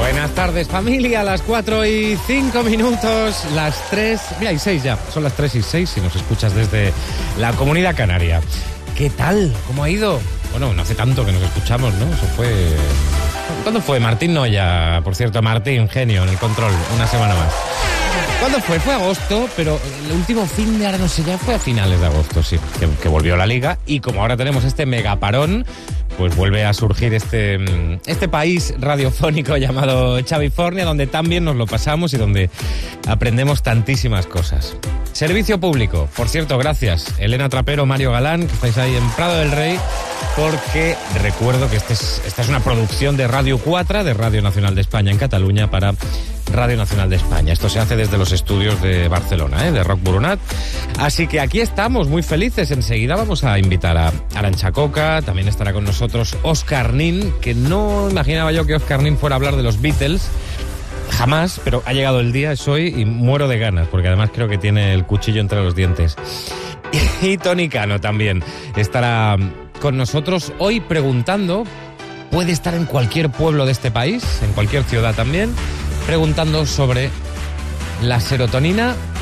Buenas tardes, familia, a las 4:05, las 3, mira, y 6 ya, son las 3:06 si nos escuchas desde la Comunidad Canaria. ¿Qué tal? ¿Cómo ha ido? Bueno, no hace tanto que nos escuchamos, ¿no? Eso fue... ¿Cuándo fue? Martín Noya, por cierto, Martín, genio, en el control, una semana más. ¿Cuándo fue? Fue agosto, pero el último fin de, ahora no sé, ya fue a finales de agosto, sí, que volvió la Liga, y como ahora tenemos este megaparón, pues vuelve a surgir este país radiofónico llamado Chavifornia, donde también nos lo pasamos y donde aprendemos tantísimas cosas. Servicio público, por cierto, gracias Elena Trapero, Mario Galán, que estáis ahí en Prado del Rey, porque recuerdo que esta es una producción de Radio 4, de Radio Nacional de España en Cataluña, para Radio Nacional de España. Esto se hace desde los estudios de Barcelona, de Rock Burunat. Así que aquí estamos, muy felices. Enseguida vamos a invitar a Arantxa Coca, también estará con nosotros Óscar Nin, que no imaginaba yo que Óscar Nin fuera a hablar de los Beatles. Jamás, pero ha llegado el día, es hoy, y muero de ganas, porque además creo que tiene el cuchillo entre los dientes. Y Toni Cano también estará con nosotros hoy preguntando, puede estar en cualquier pueblo de este país, en cualquier ciudad también, preguntando sobre la serotonina